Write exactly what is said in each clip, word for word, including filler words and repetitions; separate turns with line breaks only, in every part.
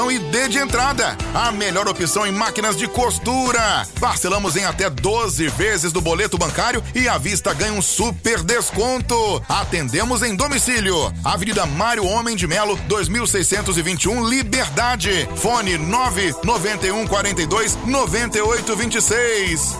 e D de entrada. A melhor opção em máquinas de costura. Parcelamos em até doze vezes do boleto bancário e à vista ganha um super desconto. Atendemos em domicílio. Avenida Mário Homem de Melo, dois mil seiscentos e vinte e um, Liberdade. Fone nove nove um quatro dois nove oito dois seis.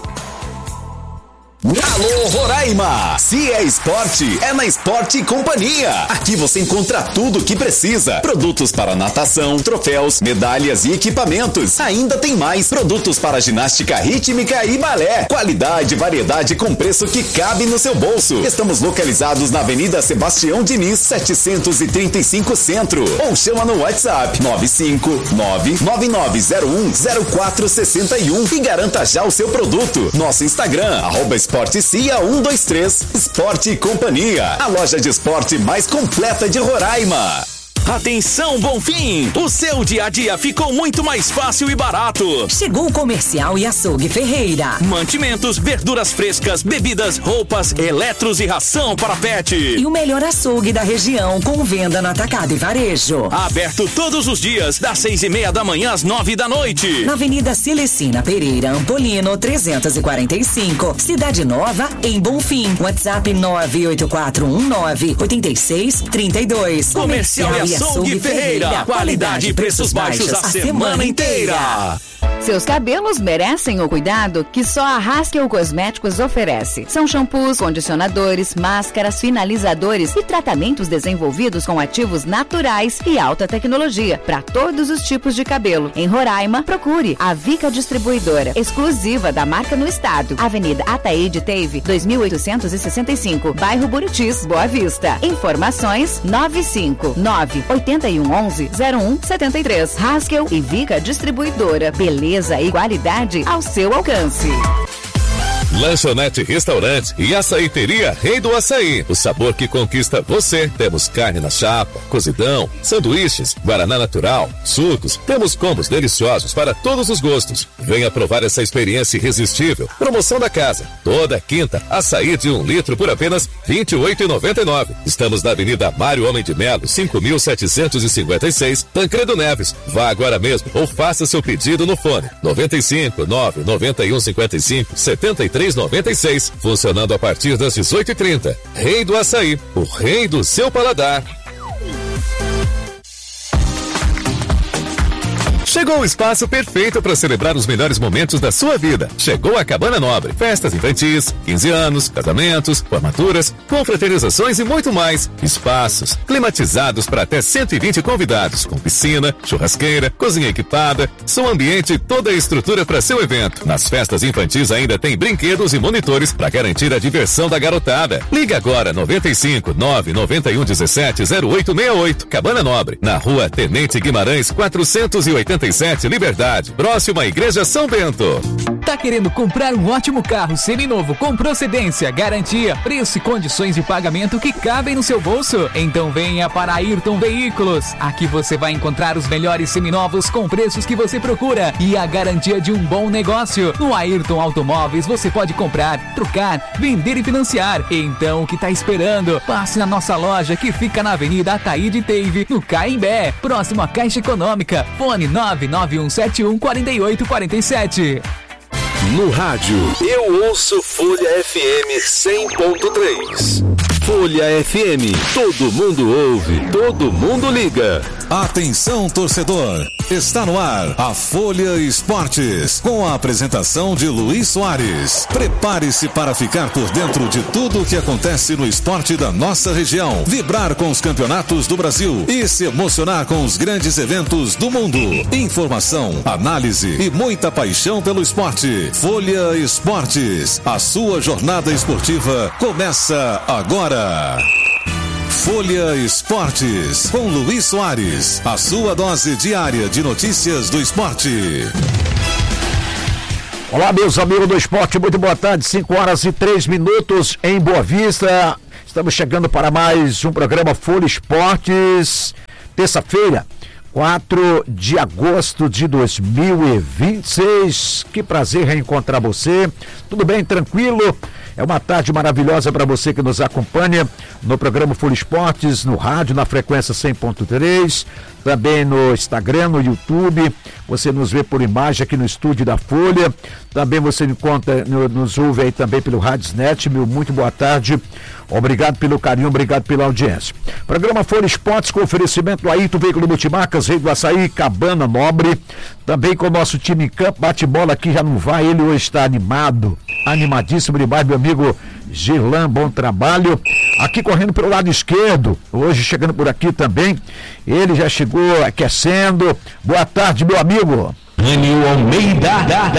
Alô Roraima, se é esporte, é na Esporte Companhia. Aqui você encontra tudo o que precisa. Produtos para natação, troféus, medalhas e equipamentos. Ainda tem mais produtos para ginástica rítmica e balé. Qualidade e variedade com preço que cabe no seu bolso. Estamos localizados na Avenida Sebastião Diniz, setecentos e trinta e cinco Centro. Ou chama no WhatsApp nove cinco nove nove nove zero um zero quatro seis um e garanta já o seu produto. Nosso Instagram, arroba Esporte Cia um dois três, Esporte Companhia, a loja de esporte mais completa de Roraima.
Atenção, Bonfim! O seu dia a dia ficou muito mais fácil e barato.
Chegou o Comercial e Açougue Ferreira.
Mantimentos, verduras frescas, bebidas, roupas, eletros e ração para pet.
E o melhor açougue da região com venda no atacado e varejo.
Aberto todos os dias, das seis e meia da manhã às nove da noite.
Na Avenida Celecina Pereira Ampolino, trezentos e quarenta e cinco, Cidade Nova, em Bonfim. WhatsApp nove oito quatro um nove oito seis três dois.
Comercial e Açougue Ferreira, qualidade e preços baixos a semana inteira.
Seus cabelos merecem o cuidado que só a Haskell Cosméticos oferece. São shampoos, condicionadores, máscaras, finalizadores e tratamentos desenvolvidos com ativos naturais e alta tecnologia para todos os tipos de cabelo. Em Roraima, procure a Vica Distribuidora, exclusiva da marca no estado. Avenida Ataíde Teve, dois mil oitocentos e sessenta e cinco, bairro Buritis, Boa Vista. Informações nove cinco nove oito um onze zero um sete três. Haskell e Vica Distribuidora. Beleza e qualidade ao seu alcance.
Lanchonete, restaurante e açaiteria Rei do Açaí. O sabor que conquista você. Temos carne na chapa, cozidão, sanduíches, guaraná natural, sucos. Temos combos deliciosos para todos os gostos. Venha provar essa experiência irresistível. Promoção da casa. Toda quinta, açaí de um litro por apenas vinte e oito reais e noventa e nove centavos. Estamos na Avenida Mário Homem de Melo, cinco mil setecentos e cinquenta e seis, Tancredo Neves. Vá agora mesmo ou faça seu pedido no fone nove cinco nove nove um cinco cinco sete três noventa e seis, funcionando a partir das dezoito e trinta. Rei do Açaí, o rei do seu paladar. Chegou o espaço perfeito para celebrar os melhores momentos da sua vida. Chegou a Cabana Nobre. Festas infantis, quinze anos, casamentos, formaturas, confraternizações e muito mais. Espaços climatizados para até cento e vinte convidados, com piscina, churrasqueira, cozinha equipada, som ambiente e toda a estrutura para seu evento. Nas festas infantis ainda tem brinquedos e monitores para garantir a diversão da garotada. Ligue agora nove cinco nove nove um um sete zero oito seis oito. Cabana Nobre, na Rua Tenente Guimarães, quatrocentos e oitenta e sete, Liberdade, próximo à Igreja São Bento.
Tá querendo comprar um ótimo carro seminovo com procedência, garantia, preço e condições de pagamento que cabem no seu bolso? Então venha para Ayrton Veículos. Aqui você vai encontrar os melhores seminovos com preços que você procura e a garantia de um bom negócio. No Ayrton Automóveis você pode comprar, trocar, vender e financiar. Então o que tá esperando? Passe na nossa loja que fica na Avenida Ataíde Teve, no Caimbé, próximo à Caixa Econômica. Fone nove nove um sete um quatro oito quatro sete.
No rádio, eu ouço Folha F M cem ponto três. Folha F M, todo mundo ouve, todo mundo liga.
Atenção, torcedor, está no ar a Folha Esportes, com a apresentação de Luiz Soares. Prepare-se para ficar por dentro de tudo o que acontece no esporte da nossa região, vibrar com os campeonatos do Brasil e se emocionar com os grandes eventos do mundo. Informação, análise e muita paixão pelo esporte. Folha Esportes, a sua jornada esportiva começa agora. Folha Esportes, com Luiz Soares, a sua dose diária de notícias do esporte.
Olá, meus amigos do esporte, muito boa tarde, cinco horas e três minutos em Boa Vista. Estamos chegando para mais um programa Folha Esportes, terça-feira, quatro de agosto de dois mil e vinte e seis. Que prazer reencontrar você. Tudo bem, tranquilo? É uma tarde maravilhosa para você que nos acompanha no programa Folha Esportes, no rádio, na frequência cem ponto três, também no Instagram, no YouTube. Você nos vê por imagem aqui no estúdio da Folha. Também você encontra, nos ouve aí também pelo Radiosnet. Meu muito boa tarde. Obrigado pelo carinho, obrigado pela audiência. Programa Folha Esportes com oferecimento do Ayrton Veículo Multimarcas, Rei do Açaí, Cabana Nobre. Também com o nosso time em campo, bate-bola aqui já não vai, ele hoje está animado, animadíssimo demais, meu amigo Girlan, bom trabalho. Aqui correndo pelo lado esquerdo, hoje chegando por aqui também, ele já chegou aquecendo. Boa tarde, meu amigo.
Anil Almeida.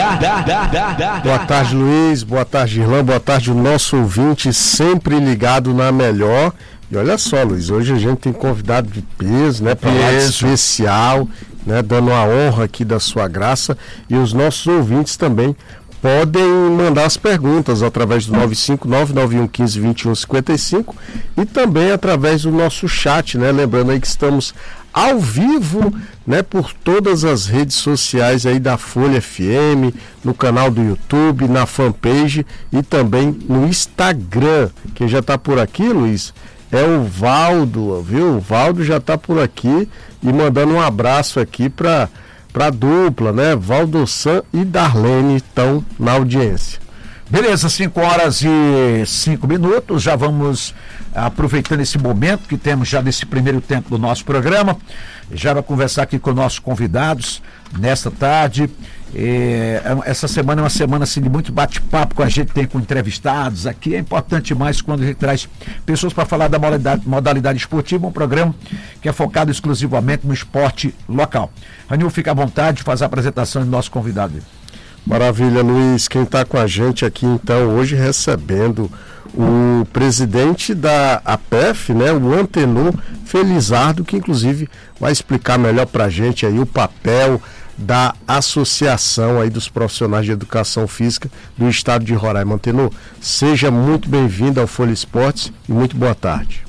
Boa tarde, Luiz. Boa tarde, Irlã. Boa tarde, o nosso ouvinte sempre ligado na melhor. E olha só, Luiz, hoje a gente tem convidado de peso, né? Para lá especial, né? Dando a honra aqui da sua graça. E os nossos ouvintes também podem mandar as perguntas através do nove cinco nove, nove um um cinco, dois um cinco cinco e também através do nosso chat, né? Lembrando aí que estamos ao vivo, né, por todas as redes sociais aí da Folha F M, no canal do YouTube, na fanpage e também no Instagram. Quem já está por aqui, Luiz, é o Valdo, viu? O Valdo já está por aqui e mandando um abraço aqui para para a dupla, né? Valdo San e Darlene estão na audiência.
Beleza, cinco horas e cinco minutos, já vamos aproveitando esse momento que temos já nesse primeiro tempo do nosso programa, já vai conversar aqui com nossos convidados nesta tarde. É, essa semana é uma semana assim, de muito bate-papo com a gente, tem com entrevistados aqui, é importante mais quando a gente traz pessoas para falar da modalidade, modalidade esportiva, um programa que é focado exclusivamente no esporte local. Ranil, fica à vontade de fazer a apresentação do nosso convidado.
Maravilha, Luiz. Quem está com a gente aqui então hoje recebendo o presidente da A P E F, né, o Antenor Felizardo, que inclusive vai explicar melhor para a gente aí o papel da associação aí dos profissionais de educação física do estado de Roraima. Antenor, seja muito bem-vindo ao Folha Esportes e muito boa tarde.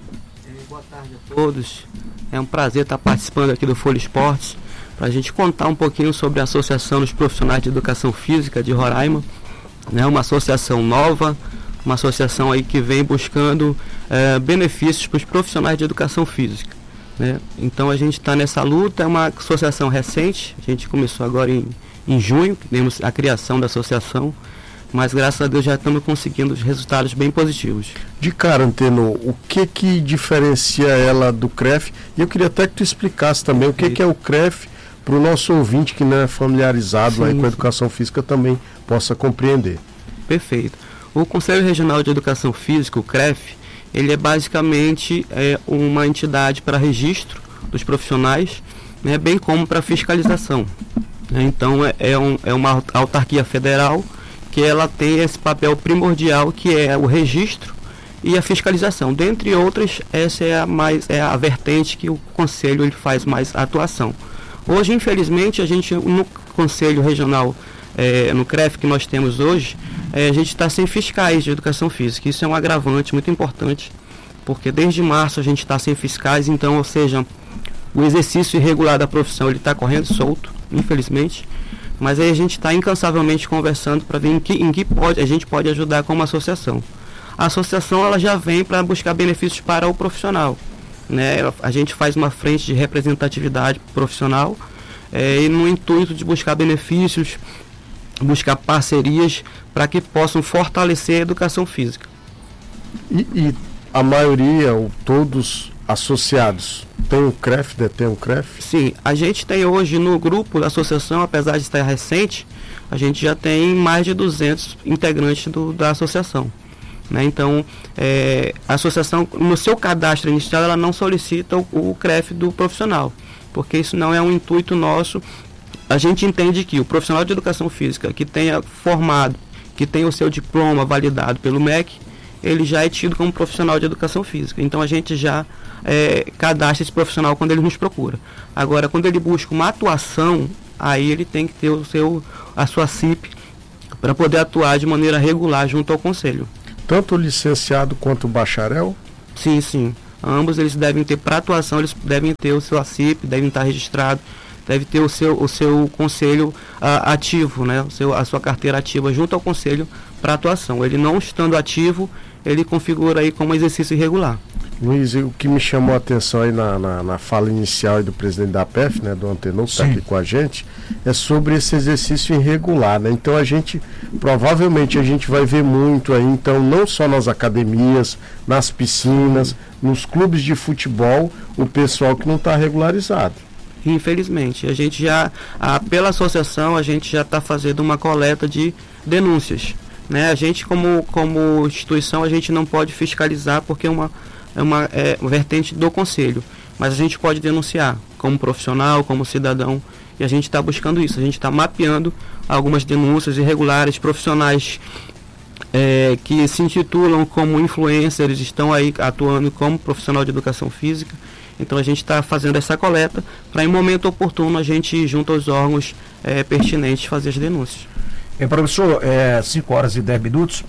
Boa tarde a todos. É um prazer estar participando aqui do Folha Esportes, para a gente contar um pouquinho sobre a Associação dos Profissionais de Educação Física de Roraima, né, uma associação nova, uma associação aí que vem buscando é, benefícios para os profissionais de educação física, né? Então a gente está nessa luta, é uma associação recente, a gente começou agora em, em junho, temos a criação da associação, mas graças a Deus já estamos conseguindo resultados bem positivos.
De cara, Antenor, o que que diferencia ela do C R E F? E eu queria até que tu explicasse também o que, que é o C R E F, para o nosso ouvinte que não é familiarizado sim, aí com a educação física também possa compreender.
Perfeito. O Conselho Regional de Educação Física, o C R E F, ele é basicamente é, uma entidade para registro dos profissionais, né, bem como para fiscalização. Então é, é, um, é uma autarquia federal que ela tem esse papel primordial que é o registro e a fiscalização. Dentre outras, essa é a, mais, é a vertente que o Conselho ele faz mais atuação. Hoje, infelizmente, a gente, no Conselho Regional, é, no C R E F que nós temos hoje, é, a gente está sem fiscais de educação física. Isso é um agravante muito importante, porque desde março a gente está sem fiscais, então, ou seja, o exercício irregular da profissão ele está correndo solto, infelizmente, mas aí a gente está incansavelmente conversando para ver em que, em que pode, a gente pode ajudar como associação. A associação ela já vem para buscar benefícios para o profissional. Né, a gente faz uma frente de representatividade profissional é, e no intuito de buscar benefícios, buscar parcerias para que possam fortalecer a educação física.
E, e a maioria, ou todos associados, tem o C R E F, detém o C R E F?
Sim, a gente tem hoje no grupo da associação, apesar de estar recente, a gente já tem mais de duzentos integrantes do, da associação. Né? Então, é, a associação, no seu cadastro inicial, ela não solicita o, o C R E F do profissional, porque isso não é um intuito nosso. A gente entende que o profissional de educação física que tenha formado, que tenha o seu diploma validado pelo M E C, ele já é tido como profissional de educação física. Então, a gente já é, cadastra esse profissional quando ele nos procura. Agora, quando ele busca uma atuação, aí ele tem que ter o seu, a sua C I P para poder atuar de maneira regular junto ao Conselho.
Tanto o licenciado quanto o bacharel?
Sim, sim. Ambos eles devem ter, para atuação, eles devem ter o seu C I P, devem estar registrados, deve ter o seu, o seu conselho uh, ativo, né? o seu, a sua carteira ativa junto ao conselho para atuação. Ele não estando ativo, ele configura aí como exercício irregular.
Luiz, o que me chamou a atenção aí na, na, na fala inicial aí do presidente da P E F, né, do Antenor, que está aqui com a gente, é sobre esse exercício irregular, né? Então a gente, provavelmente a gente vai ver muito aí, então, não só nas academias, nas piscinas, nos clubes de futebol, o pessoal que não está regularizado.
Infelizmente, a gente já, a, pela associação, a gente já está fazendo uma coleta de denúncias, né? A gente, como, como instituição, a gente não pode fiscalizar porque é uma é uma é, vertente do conselho, mas a gente pode denunciar como profissional, como cidadão, e a gente está buscando isso, a gente está mapeando algumas denúncias irregulares, profissionais é, que se intitulam como influencers, estão aí atuando como profissional de educação física. Então a gente está fazendo essa coleta para, em momento oportuno, a gente ir junto aos órgãos é, pertinentes fazer as denúncias.
É, professor, é, cinco horas e dez minutos.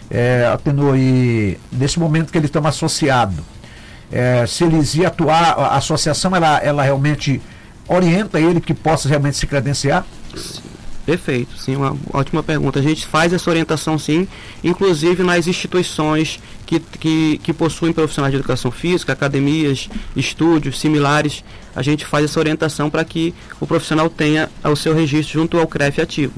É, Antenor, e nesse momento que eles estão associados, é, se eles iam atuar, a associação ela, ela realmente orienta ele que possa realmente se credenciar?
Perfeito, sim, uma ótima pergunta. A gente faz essa orientação, sim, inclusive nas instituições que, que, que possuem profissionais de educação física, academias, estúdios similares. A gente faz essa orientação para que o profissional tenha o seu registro junto ao C R E F ativo.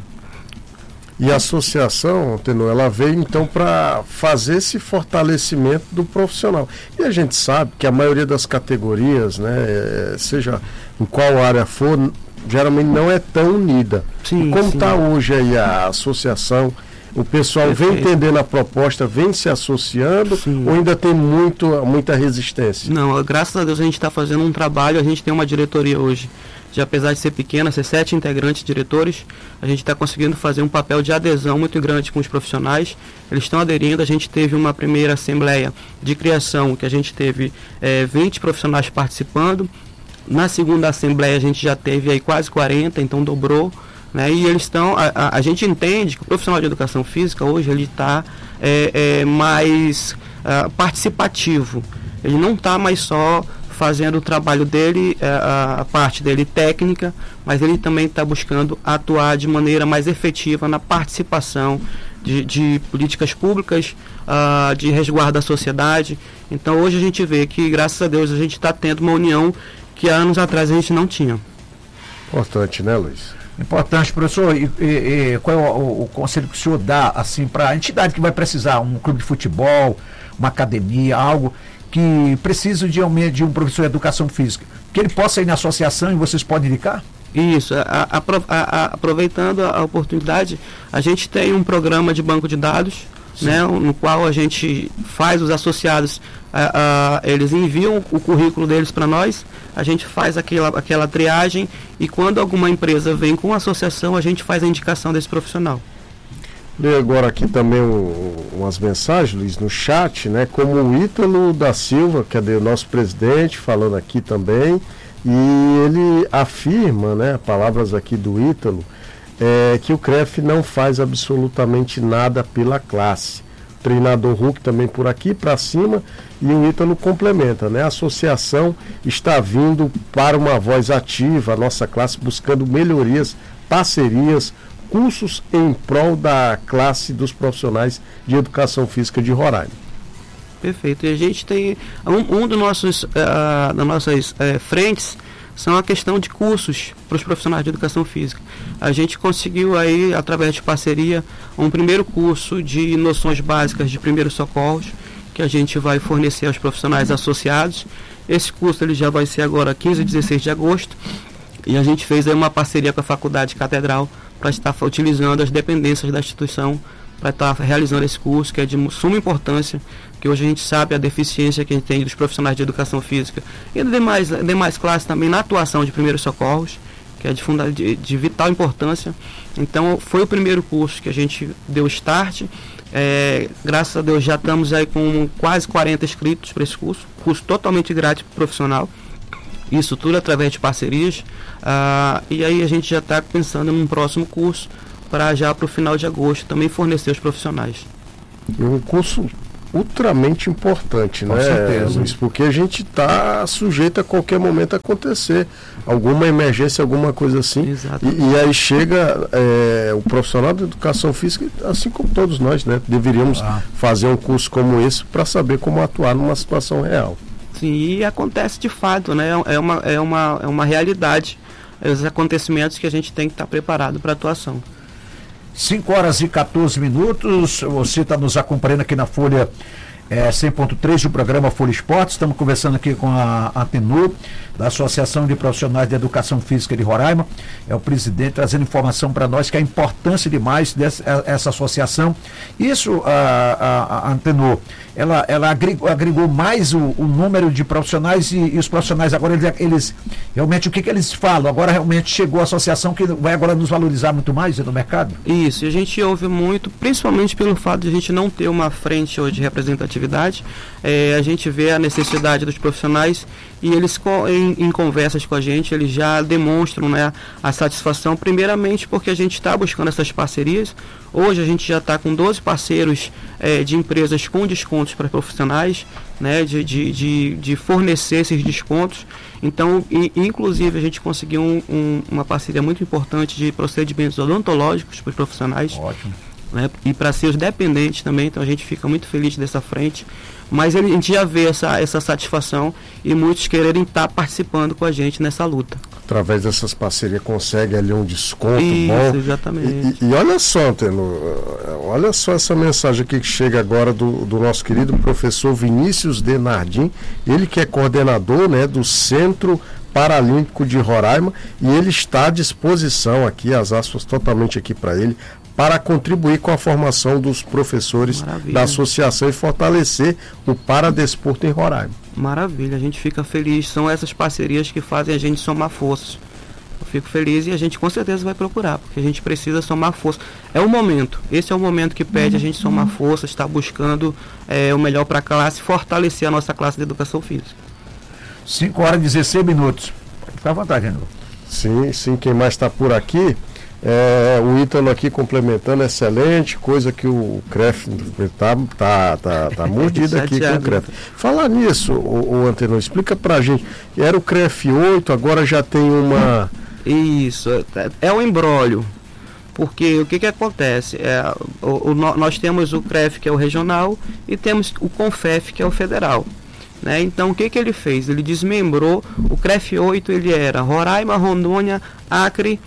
E a associação, Antenor, ela veio então para fazer esse fortalecimento do profissional. E a gente sabe que a maioria das categorias, né, seja em qual área for, geralmente não é tão unida.
Sim,
e como está hoje aí a associação, o pessoal Perfeito. vem entendendo a proposta, vem se associando, sim. ou ainda tem muito, muita resistência?
Não, graças a Deus a gente está fazendo um trabalho, a gente tem uma diretoria hoje. Já apesar de ser pequena, ser sete integrantes diretores, a gente está conseguindo fazer um papel de adesão muito grande com os profissionais. Eles estão aderindo. A gente teve uma primeira assembleia de criação, que a gente teve é, vinte profissionais participando. Na segunda assembleia a gente já teve aí quase quarenta, então dobrou. Né? E eles estão, a, a, a gente entende que o profissional de educação física hoje ele está é, é, mais uh, participativo. Ele não está mais só fazendo o trabalho dele, a, a parte dele técnica, mas ele também está buscando atuar de maneira mais efetiva na participação de, de políticas públicas, uh, de resguardo da sociedade. Então hoje a gente vê que, graças a Deus, a gente está tendo uma união que há anos atrás a gente não tinha.
Importante, né, Luiz?
Importante, professor. E, e, e qual é o, o, o conselho que o senhor dá assim, para a entidade que vai precisar, um clube de futebol, uma academia, algo que precisa de, de um professor de educação física, que ele possa ir na associação e vocês podem indicar?
Isso, a, a, a, a, aproveitando a oportunidade, a gente tem um programa de banco de dados, né, no qual a gente faz os associados, a, a, eles enviam o currículo deles para nós, a gente faz aquela, aquela triagem e quando alguma empresa vem com a associação, a gente faz a indicação desse profissional.
Leio agora aqui também um, umas mensagens, Luiz, no chat, né? Como o Ítalo da Silva, que é o nosso presidente, falando aqui também, e ele afirma, né, palavras aqui do Ítalo, é, que o C R E F não faz absolutamente nada pela classe. O treinador Hulk também por aqui, para cima, e o Ítalo complementa, né? A associação está vindo para uma voz ativa, a nossa classe buscando melhorias, parcerias, cursos em prol da classe dos profissionais de educação física de Roraima.
Perfeito. E a gente tem um, um dos nossos uh, das nossas uh, frentes são a questão de cursos para os profissionais de educação física. A gente conseguiu aí, através de parceria, um primeiro curso de noções básicas de primeiros socorros, que a gente vai fornecer aos profissionais associados. Esse curso ele já vai ser agora quinze e dezesseis de agosto, e a gente fez aí uma parceria com a Faculdade Catedral para estar utilizando as dependências da instituição para estar realizando esse curso, que é de suma importância, que hoje a gente sabe a deficiência que a gente tem dos profissionais de educação física e de demais, demais classes também na atuação de primeiros socorros, que é de, funda, de, de vital importância. Então foi o primeiro curso que a gente deu start, é, graças a Deus já estamos aí com quase quarenta inscritos para esse curso, curso totalmente grátis profissional. Isso tudo através de parcerias, ah, e aí a gente já está pensando num próximo curso para já para o final de agosto também fornecer os profissionais.
Um curso ultramente importante,
Com
né,
certeza.
Luiz? Porque a gente está sujeito a qualquer momento acontecer alguma emergência, alguma coisa assim. E, e aí chega é, o profissional de educação física, assim como todos nós, né? Deveríamos ah. fazer um curso como esse para saber como atuar numa situação real.
Sim, e acontece de fato, né? É uma, é uma, é uma realidade, os acontecimentos que a gente tem que estar preparado para a atuação.
cinco horas e quatorze minutos, você está nos acompanhando aqui na Folha é, cem ponto três do programa Folha Esportes. Estamos conversando aqui com a Antenor, da Associação de Profissionais de Educação Física de Roraima. É o presidente trazendo informação para nós que a importância demais dessa essa associação. Isso, a, a, a Antenor, ela, ela agregou, agregou mais o, o número de profissionais e, e os profissionais agora, eles, eles realmente, o que, que eles falam? Agora realmente chegou a associação que vai agora nos valorizar muito mais no mercado?
Isso, e a gente ouve muito, principalmente pelo fato de a gente não ter uma frente hoje de representatividade. É, a gente vê a necessidade dos profissionais e eles, em, em conversas com a gente, eles já demonstram, né, a satisfação, primeiramente porque a gente está buscando essas parcerias. Hoje a gente já está com doze parceiros é, de empresas com descontos para profissionais, né, de, de, de, de fornecer esses descontos. Então, e, inclusive, a gente conseguiu um, um, uma parceria muito importante de procedimentos odontológicos para os profissionais.
Ótimo.
Né, e para seus dependentes também, então a gente fica muito feliz dessa frente, mas ele, a gente já vê essa, essa satisfação e muitos quererem estar participando com a gente nessa luta.
Através dessas parcerias consegue ali um desconto.
Isso,
bom.
Exatamente.
E, e olha só, Antenor, olha só essa mensagem aqui que chega agora do, do nosso querido professor Vinícius Denardim, ele que é coordenador, né, do Centro Paralímpico de Roraima, e ele está à disposição aqui, as aspas totalmente aqui para ele, para contribuir com a formação dos professores Maravilha. Da associação e fortalecer o paradesporto em Roraima.
Maravilha, a gente fica feliz, são essas parcerias que fazem a gente somar forças. Eu fico feliz e a gente com certeza vai procurar, porque a gente precisa somar forças. É o momento, esse é o momento que pede a gente somar forças, estar buscando é, o melhor para a classe, fortalecer a nossa classe de educação física.
cinco horas e dezesseis minutos. Pode ficar à vontade, Renan.
Sim, sim, quem mais está por aqui? É, o Ítalo aqui complementando, excelente, coisa que o C R E F tá, tá, tá, tá mordido aqui com o C R E F. Falar nisso, o, o Antenor, explica pra gente, era o C R E F oito, agora já tem uma...
Isso, é, é um imbróglio, porque o que que acontece? É, o, o, nós temos o C R E F, que é o regional, e temos o CONFEF, que é o federal. Né? Então o que que ele fez? Ele desmembrou, o C R E F oito ele era Roraima, Rondônia, Acre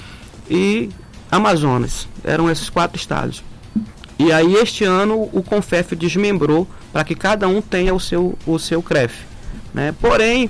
e Amazonas, eram esses quatro estados. E aí este ano o CONFEF desmembrou para que cada um tenha o seu, o seu C R E F. Né? Porém,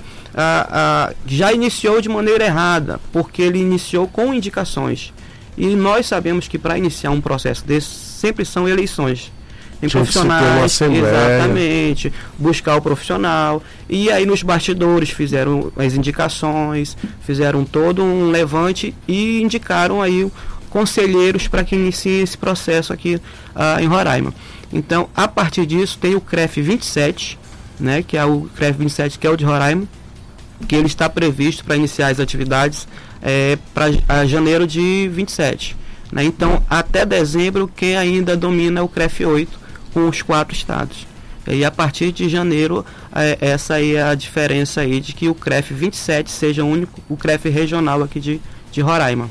a, a, já iniciou de maneira errada, porque ele iniciou com indicações. E nós sabemos que para iniciar um processo desse sempre são eleições. Tem profissionais, exatamente, buscar o profissional. E aí nos bastidores fizeram as indicações, fizeram todo um levante e indicaram aí conselheiros para que inicie esse processo aqui uh, em Roraima. Então, a partir disso, tem o C R E F vinte e sete, né, que é o C R E F vinte e sete, que é o de Roraima, que ele está previsto para iniciar as atividades é, para janeiro de vinte e sete. Né? Então, até dezembro, quem ainda domina é o C R E F oito, com os quatro estados. E a partir de janeiro, é, essa aí é a diferença aí de que o C R E F vinte e sete seja o único, o C R E F regional aqui de, de Roraima.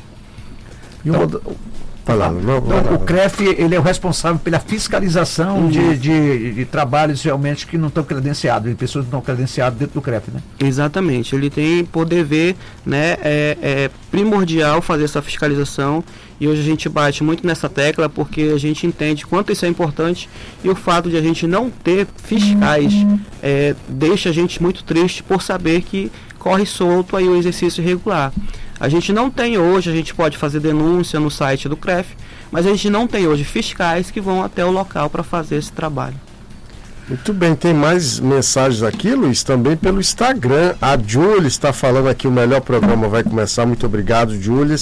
Então, então, então, o C R E F ele é o responsável pela fiscalização de, de, de trabalhos realmente que não estão credenciados, de pessoas que não estão credenciadas dentro do C R E F, né?
Exatamente, ele tem por dever, né, é, é primordial fazer essa fiscalização, e hoje a gente bate muito nessa tecla porque a gente entende quanto isso é importante, e o fato de a gente não ter fiscais é, deixa a gente muito triste por saber que corre solto aí o exercício irregular. A gente não tem hoje, a gente pode fazer denúncia no site do C R E F, mas a gente não tem hoje fiscais que vão até o local para fazer esse trabalho.
Muito bem, tem mais mensagens aqui, Luiz, também pelo Instagram. A Júlia está falando aqui, o melhor programa vai começar. Muito obrigado, Júlia.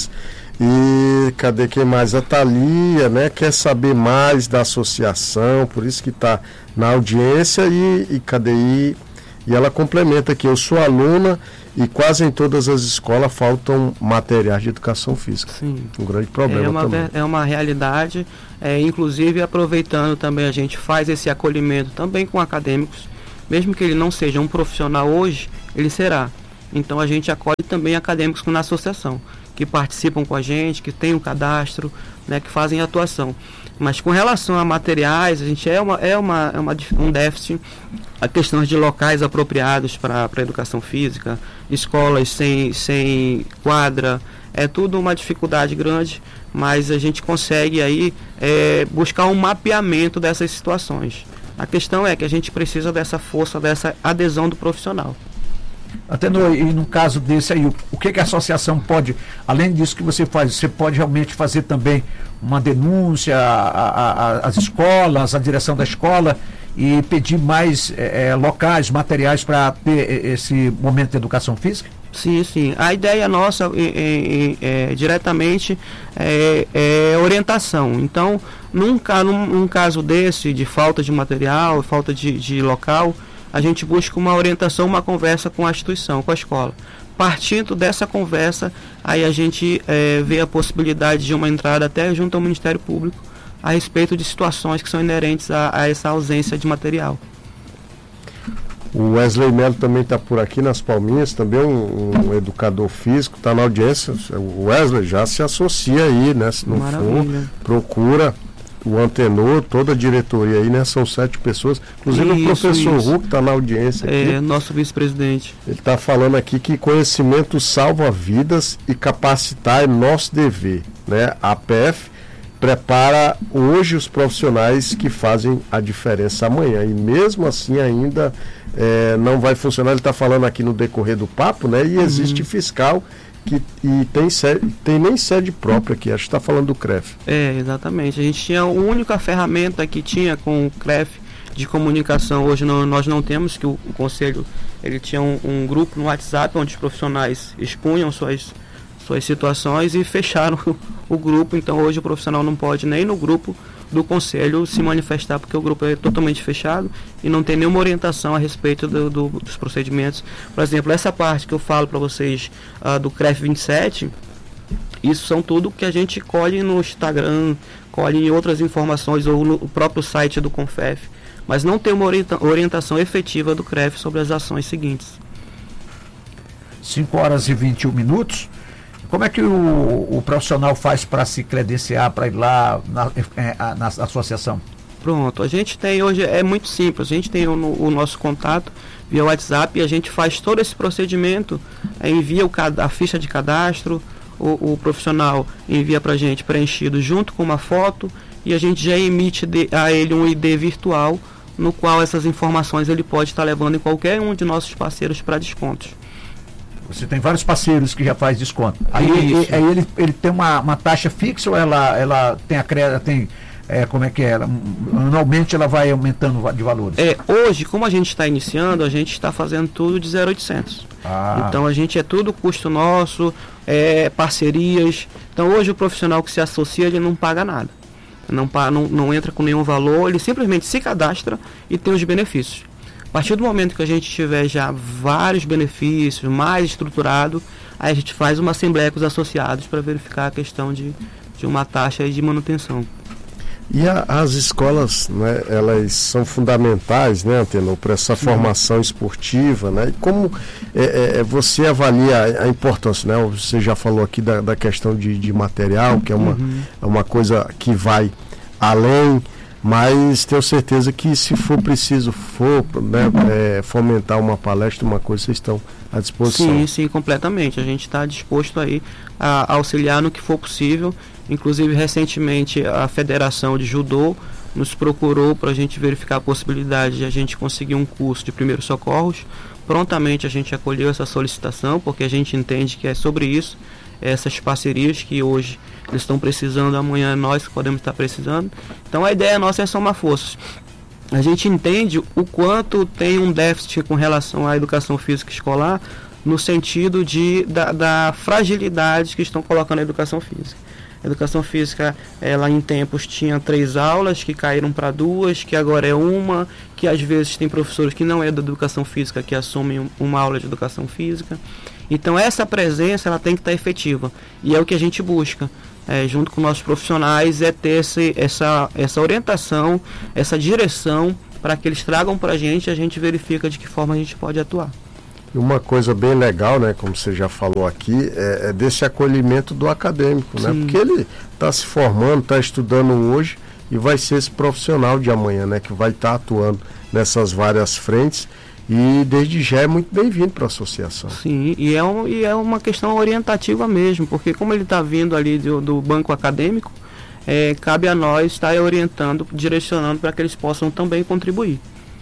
E cadê quem mais? A Thalia, né? Quer saber mais da associação, por isso que está na audiência. E, e cadê aí? E ela complementa aqui, eu sou aluna e quase em todas as escolas faltam materiais de educação física.
Sim.
Um grande problema
é uma,
também.
É uma realidade, é, inclusive aproveitando também a gente faz esse acolhimento também com acadêmicos, mesmo que ele não seja um profissional hoje, ele será. Então a gente acolhe também acadêmicos na associação, que participam com a gente, que tem um cadastro, né, que fazem atuação. Mas com relação a materiais, a gente é, uma, é, uma, é uma, um déficit, a questão de locais apropriados para a educação física, escolas sem, sem quadra, é tudo uma dificuldade grande, mas a gente consegue aí é, buscar um mapeamento dessas situações. A questão é que a gente precisa dessa força, dessa adesão do profissional.
Até no, e no caso desse aí, o, o que, que a associação pode, além disso que você faz, você pode realmente fazer também uma denúncia às escolas, à direção da escola, e pedir mais é, locais, materiais para ter esse momento de educação física?
Sim, sim. A ideia nossa é, é, é, diretamente é, é orientação. Então, num, num, num caso desse, de falta de material, falta de, de local, a gente busca uma orientação, uma conversa com a instituição, com a escola. Partindo dessa conversa, aí a gente é, vê a possibilidade de uma entrada até junto ao Ministério Público a respeito de situações que são inerentes a, a essa ausência de material.
O Wesley Melo também está por aqui nas Palminhas, também um, um educador físico, está na audiência. O Wesley já se associa aí, né? No fundo, procura o Antenor, toda a diretoria aí, né? São sete pessoas, inclusive isso, o professor Hulk está na audiência aqui.
É, nosso vice-presidente.
Ele está falando aqui que conhecimento salva vidas e capacitar é nosso dever, né? A P F prepara hoje os profissionais que fazem a diferença amanhã, e mesmo assim ainda é, não vai funcionar. Ele está falando aqui no decorrer do papo, né? E existe uhum. fiscal que e tem, sede, tem nem sede própria aqui, acho que está falando do C R E F.
É, exatamente. A gente tinha a única ferramenta que tinha com o C R E F de comunicação, hoje não, nós não temos, que o, o Conselho ele tinha um, um grupo no WhatsApp onde os profissionais expunham suas, suas situações e fecharam o, o grupo. Então hoje o profissional não pode nem no grupo do Conselho se manifestar, porque o grupo é totalmente fechado e não tem nenhuma orientação a respeito do, do, dos procedimentos. Por exemplo, essa parte que eu falo para vocês uh, do C R E F vinte e sete, isso são tudo que a gente colhe no Instagram, colhe em outras informações ou no próprio site do Confef, mas não tem uma orienta orientação efetiva do C R E F sobre as ações seguintes.
cinco horas e vinte e um minutos. Como é que o, o profissional faz para se credenciar, para ir lá na, é, na associação?
Pronto, a gente tem hoje, é muito simples, a gente tem o, o nosso contato via WhatsApp e a gente faz todo esse procedimento, é, envia o, a ficha de cadastro, o, o profissional envia para a gente preenchido junto com uma foto e a gente já emite de, a ele um I D virtual, no qual essas informações ele pode estar levando em qualquer um de nossos parceiros para descontos.
Você tem vários parceiros que já faz desconto. Aí, ele, aí ele, ele tem uma, uma taxa fixa ou ela, ela tem a crédito, tem é, como é que é? Anualmente ela vai aumentando de valores?
É, hoje, como a gente está iniciando, a gente está fazendo tudo de zero a oitocentos. Ah. Então a gente é tudo custo nosso, é, parcerias. Então hoje o profissional que se associa, ele não paga nada. Não, não, não entra com nenhum valor, ele simplesmente se cadastra e tem os benefícios. A partir do momento que a gente tiver já vários benefícios, mais estruturado, aí a gente faz uma assembleia com os associados para verificar a questão de, de uma taxa de manutenção.
E a, as escolas, né, elas são fundamentais, né, Antenor, para essa formação esportiva, né? E como é, é, você avalia a importância, né? Você já falou aqui da, da questão de, de material, que é uma, uhum. é uma coisa que vai além. Mas tenho certeza que se for preciso, for né, é, fomentar uma palestra, uma coisa, vocês estão à disposição.
Sim, sim, completamente. A gente está disposto aí a auxiliar no que for possível. Inclusive, recentemente, a Federação de Judô nos procurou para a gente verificar a possibilidade de a gente conseguir um curso de primeiros socorros. Prontamente a gente acolheu essa solicitação, porque a gente entende que é sobre isso, essas parcerias que hoje eles estão precisando, amanhã nós podemos estar precisando. Então a ideia nossa é somar forças. A gente entende o quanto tem um déficit com relação à educação física escolar, no sentido de, da, da fragilidade que estão colocando a educação física. A educação física, ela em tempos tinha três aulas, que caíram para duas, que agora é uma, que às vezes tem professores que não é da educação física que assumem uma aula de educação física. Então essa presença ela tem que estar efetiva, e é o que a gente busca, é, junto com nossos profissionais, é ter esse, essa, essa orientação, essa direção, para que eles tragam para a gente e a gente verifica de que forma a gente pode atuar.
E uma coisa bem legal, né, como você já falou aqui, é, é desse acolhimento do acadêmico, né, porque ele está se formando, está estudando hoje e vai ser esse profissional de amanhã, né, que vai estar tá atuando nessas várias frentes. E desde já é muito bem-vindo para a associação.
Sim, e é, um, e é uma questão orientativa mesmo, porque como ele está vindo ali do, do banco acadêmico, é, cabe a nós estar orientando, direcionando para que eles possam também contribuir.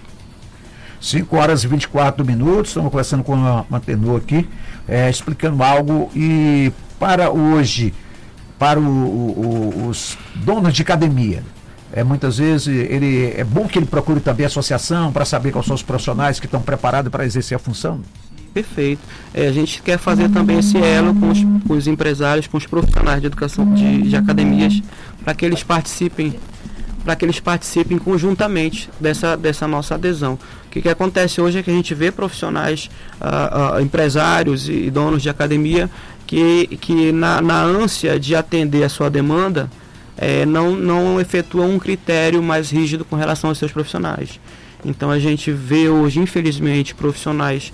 cinco horas e vinte e quatro minutos, estamos conversando com uma, uma tenor aqui, é, explicando algo, e para hoje, para o, o, os donos de academia, É, muitas vezes ele, é bom que ele procure também a associação para saber quais são os profissionais que estão preparados para exercer a função.
Perfeito. É, a gente quer fazer também esse elo com os, com os empresários, com os profissionais de educação de, de academias, para que eles participem, para que eles participem conjuntamente dessa, dessa nossa adesão. O que, que acontece hoje é que a gente vê profissionais, ah, ah, empresários e donos de academia que, que na, na ânsia de atender a sua demanda, É, não, não efetua um critério mais rígido com relação aos seus profissionais. Então a gente vê hoje, infelizmente, profissionais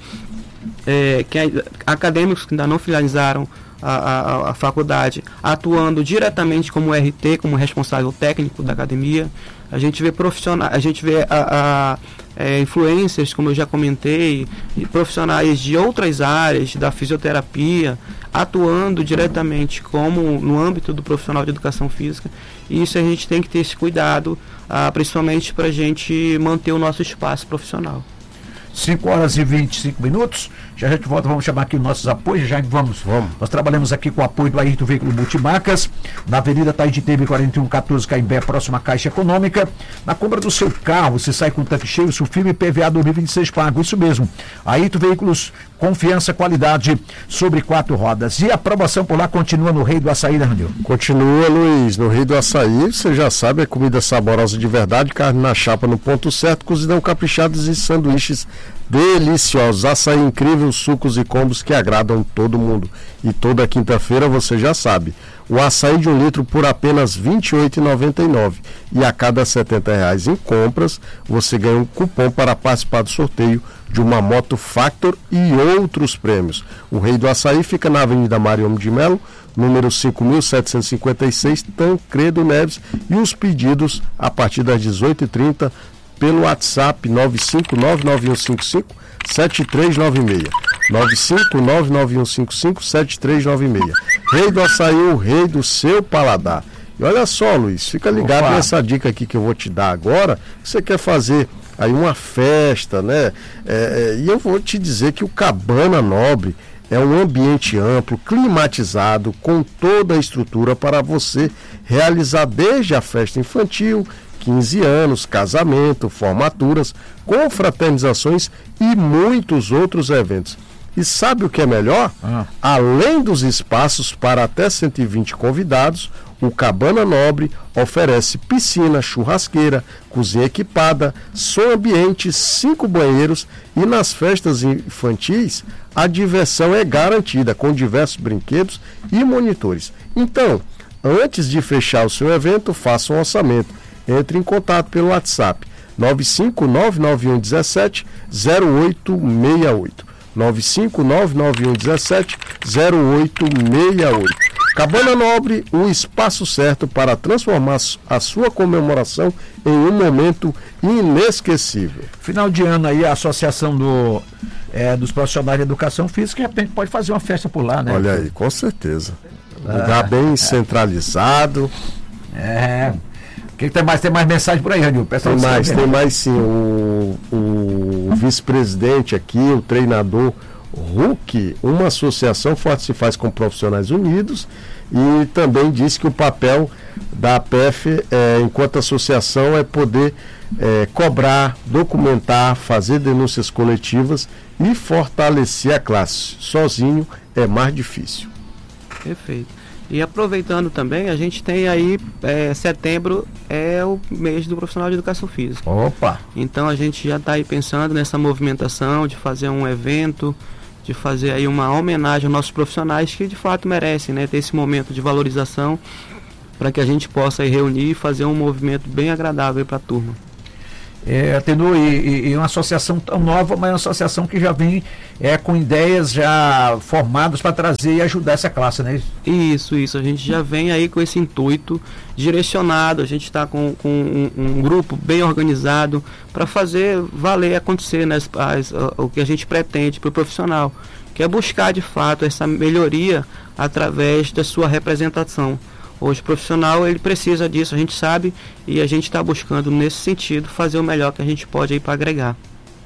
é, que, acadêmicos que ainda não finalizaram a, a, a faculdade, atuando diretamente como R T, como responsável técnico da academia. A gente vê profissionais, a gente vê a, a, é, influencers, como eu já comentei, e profissionais de outras áreas, da fisioterapia, atuando diretamente como no âmbito do profissional de educação física. E isso a gente tem que ter esse cuidado, ah, principalmente para a gente manter o nosso espaço profissional.
cinco horas e vinte e cinco minutos, já a gente volta, vamos chamar aqui os nossos apoios, já vamos, vamos. Nós trabalhamos aqui com o apoio do Ayrton Veículo Multimarcas, na Avenida Taititebe quarenta e um quatorze, Caimbé, próxima à Caixa Econômica. Na compra do seu carro, você sai com o tanque cheio, Sulfilme P V A dois mil e vinte e seis pago, isso mesmo. Ayrton Veículos, confiança, qualidade sobre quatro rodas. E a aprovação por lá continua no Rei do Açaí, né, Ranil?
Continua, Luiz, no Rei do Açaí, você já sabe, é comida saborosa de verdade, carne na chapa no ponto certo, cozidão caprichados e sanduíches deliciosos, açaí incrível, sucos e combos que agradam todo mundo. E toda quinta-feira você já sabe, o açaí de um litro por apenas vinte e oito reais e noventa e nove centavos, e a cada setenta reais em compras você ganha um cupom para participar do sorteio de uma moto Factor e outros prêmios. O Rei do Açaí fica na Avenida Mariano de Melo, número cinco mil setecentos e cinquenta e seis, Tancredo Neves, e os pedidos a partir das dezoito e trinta pelo WhatsApp nove cinco nove nove um cinco cinco sete três nove seis. nove cinco nove nove um cinco cinco sete três nove seis. Rei do Açaí, o rei do seu paladar. E olha só, Luiz, fica ligado Opa. nessa dica aqui que eu vou te dar agora. Você quer fazer aí uma festa, né? É, é, e eu vou te dizer que o Cabana Nobre é um ambiente amplo, climatizado, com toda a estrutura para você realizar desde a festa infantil, quinze anos, casamento, formaturas, confraternizações e muitos outros eventos. E sabe o que é melhor? Ah. Além dos espaços para até cento e vinte convidados, o Cabana Nobre oferece piscina, churrasqueira, cozinha equipada, som ambiente, cinco banheiros, e nas festas infantis a diversão é garantida com diversos brinquedos e monitores. Então, antes de fechar o seu evento, faça um orçamento. Entre em contato pelo WhatsApp nove cinco nove nove um um sete zero oito seis oito. nove cinco nove nove um um sete zero oito seis oito. Cabana Nobre, um espaço certo para transformar a sua comemoração em um momento inesquecível.
Final de ano aí, a Associação do, é, dos Profissionais de Educação Física, de repente pode fazer uma festa por lá, né?
Olha aí, com certeza. Lugar ah, bem é. centralizado.
É. Que tem mais, tem mais mensagem por aí, Ranil?
Tem mais, tem mais sim. O, o vice-presidente aqui, o treinador Hulk, uma associação forte se faz com profissionais unidos, e também disse que o papel da A P F, é, enquanto associação, é poder é, cobrar, documentar, fazer denúncias coletivas e fortalecer a classe. Sozinho é mais difícil.
Perfeito. E aproveitando também, a gente tem aí, é, setembro é o mês do profissional de educação física.
Opa!
Então a gente já está aí pensando nessa movimentação de fazer um evento, de fazer aí uma homenagem aos nossos profissionais que de fato merecem, né, ter esse momento de valorização para que a gente possa aí reunir e fazer um movimento bem agradável para a turma.
É, Tenor, e, e uma associação tão nova, mas uma associação que já vem é, com ideias já formadas para trazer e ajudar essa classe, né?
Isso, isso. A gente já vem aí com esse intuito direcionado, a gente está com, com um, um grupo bem organizado para fazer valer, acontecer, né, as, as, o que a gente pretende para o profissional, que é buscar de fato essa melhoria através da sua representação. Hoje o profissional ele precisa disso, a gente sabe, e a gente está buscando nesse sentido fazer o melhor que a gente pode aí para agregar.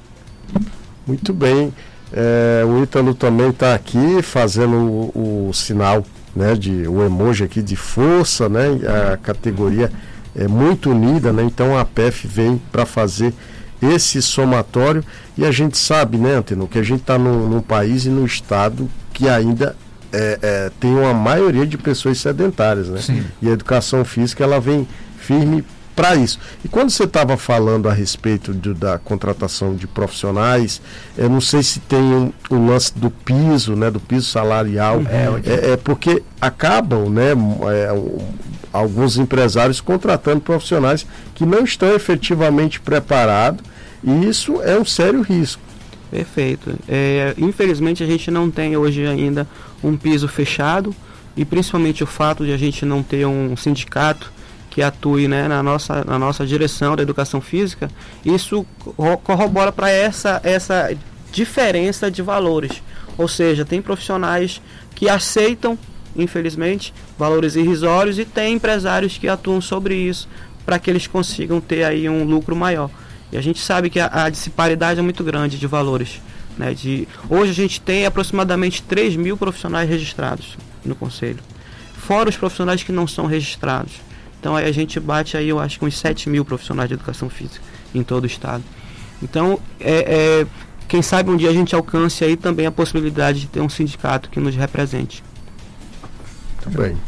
Muito bem, é, o Ítalo também está aqui fazendo o, o sinal, né, de, o emoji aqui de força, né, a categoria é muito unida, né, então a P E F vem para fazer esse somatório, e a gente sabe, né, Anteno, que a gente está num, num país e num estado que ainda É, é, tem uma maioria de pessoas sedentárias, né?
Sim.
E a educação física ela vem firme para isso. E quando você estava falando a respeito de, da contratação de profissionais, eu não sei se tem um, um lance do piso, né? Do piso salarial, é, é, é porque acabam, né? É, um, alguns empresários contratando profissionais que não estão efetivamente preparados, e isso é um sério risco.
Perfeito. É, infelizmente a gente não tem hoje ainda um piso fechado, e principalmente o fato de a gente não ter um sindicato que atue, né, na, nossa, na nossa direção da educação física, isso corrobora para essa, essa diferença de valores. Ou seja, tem profissionais que aceitam, infelizmente, valores irrisórios, e tem empresários que atuam sobre isso para que eles consigam ter aí um lucro maior. E a gente sabe que a, a disparidade é muito grande de valores, né? De, hoje a gente tem aproximadamente três mil profissionais registrados no Conselho, fora os profissionais que não são registrados. Então aí a gente bate aí, eu acho que uns sete mil profissionais de educação física em todo o estado. Então, é, é, quem sabe um dia a gente alcance aí também a possibilidade de ter um sindicato que nos represente.
Muito bem.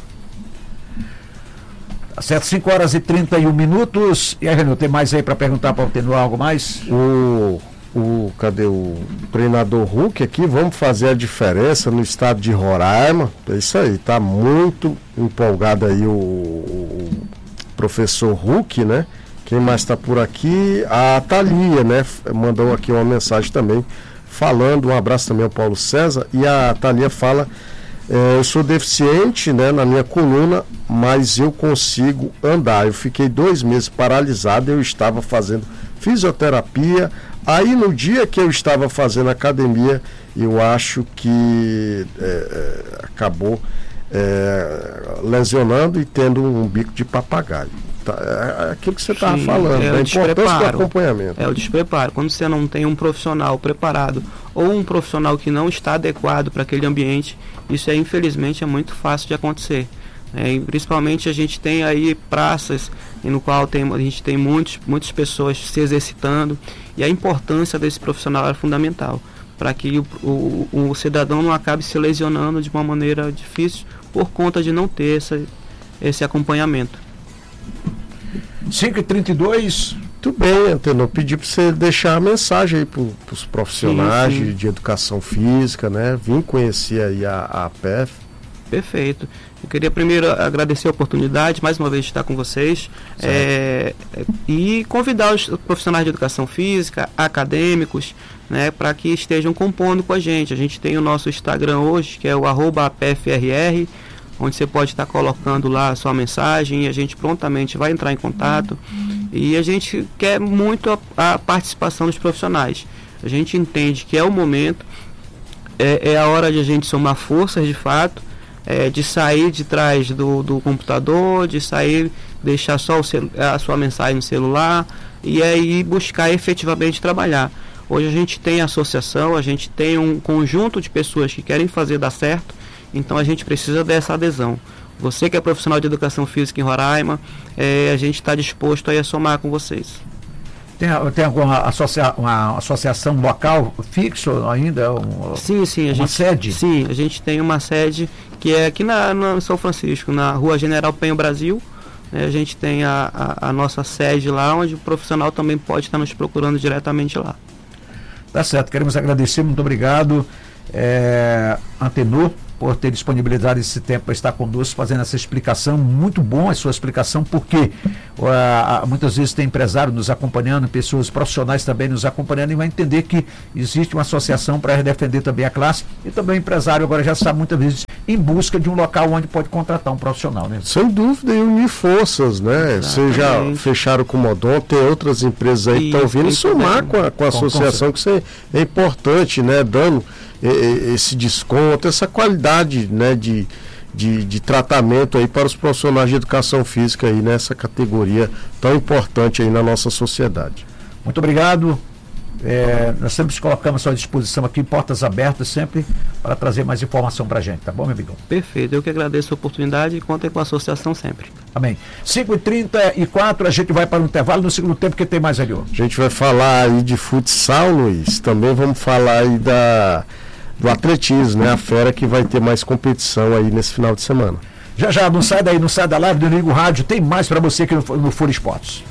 Certo, cinco horas e trinta e um minutos. E aí, Renan, tem mais aí para perguntar para o Tenor algo mais?
O, o, cadê o treinador Hulk aqui? Vamos fazer a diferença no estado de Roraima. É isso aí, tá muito empolgado aí o, o professor Hulk, né? Quem mais está por aqui? A Thalia, né? Mandou aqui uma mensagem também falando. Um abraço também ao Paulo César. E a Thalia fala: É, eu sou deficiente, né, na minha coluna, mas eu consigo andar. Eu fiquei dois meses paralisado, eu estava fazendo fisioterapia. Aí no dia que eu estava fazendo academia, eu acho que é, é, acabou é, lesionando e tendo um bico de papagaio. Tá, é aquilo que você estava falando,
é
a importância do acompanhamento.
É o despreparo. Quando você não tem um profissional preparado ou um profissional que não está adequado para aquele ambiente, isso é, infelizmente, é muito fácil de acontecer. É, principalmente a gente tem aí praças no qual tem, a gente tem muitos, muitas pessoas se exercitando, e a importância desse profissional é fundamental para que o, o, o cidadão não acabe se lesionando de uma maneira difícil por conta de não ter essa, esse acompanhamento.
cinco e trinta e dois.
Muito bem, Antenor, pedi para você deixar a mensagem aí para os profissionais sim, sim. De, de educação física, né? Vim conhecer aí a, a P E F.
Perfeito. Eu queria primeiro agradecer a oportunidade, mais uma vez, de estar com vocês, é, e convidar os profissionais de educação física, acadêmicos, né, para que estejam compondo com a gente. A gente tem o nosso Instagram hoje, que é o arroba A P F R R, onde você pode estar colocando lá a sua mensagem e a gente prontamente vai entrar em contato. E a gente quer muito a, a participação dos profissionais. A gente entende que é o momento, é, é a hora de a gente somar forças de fato, é, de sair de trás do, do computador, de sair, deixar só o celu- a sua mensagem no celular e aí buscar efetivamente trabalhar. Hoje a gente tem associação, a gente tem um conjunto de pessoas que querem fazer dar certo, então a gente precisa dessa adesão. Você que é profissional de educação física em Roraima, é, a gente está disposto aí a somar com vocês.
Tem, tem alguma associa, uma associação local fixo ainda? Um,
sim, sim. A
uma
gente,
sede?
Sim, a gente tem uma sede que é aqui na, na São Francisco, na Rua General Penho Brasil. Né, a gente tem a, a, a nossa sede lá, onde o profissional também pode estar nos procurando diretamente lá.
Tá certo, queremos agradecer, muito obrigado, é, Antenor, por ter disponibilizado esse tempo para estar conosco, fazendo essa explicação. Muito bom a sua explicação, porque uh, muitas vezes tem empresário nos acompanhando, pessoas profissionais também nos acompanhando, e vai entender que existe uma associação para defender também a classe, e também o empresário agora já está muitas vezes em busca de um local onde pode contratar um profissional, né?
Sem dúvida, e unir forças, né? Vocês já fecharam com o Modon, tem outras empresas aí que estão vindo e somar com a, com a associação, que isso é importante, né? Dando esse desconto, essa qualidade, né, de, de, de tratamento aí para os profissionais de educação física aí nessa categoria tão importante aí na nossa sociedade.
Muito obrigado. É, nós sempre colocamos à sua disposição aqui, portas abertas sempre para trazer mais informação para a gente, tá bom, meu amigão?
Perfeito, eu que agradeço a oportunidade e contem com a associação sempre.
Amém. cinco e trinta e quatro, a gente vai para um intervalo no segundo tempo, que tem mais ali.
A gente vai falar aí de futsal, Luiz, também vamos falar aí da, do atletismo, né? A fera que vai ter mais competição aí nesse final de semana.
Já já, não sai daí, não sai da live do Ligo Rádio, tem mais para você aqui no, no Folha Esportes.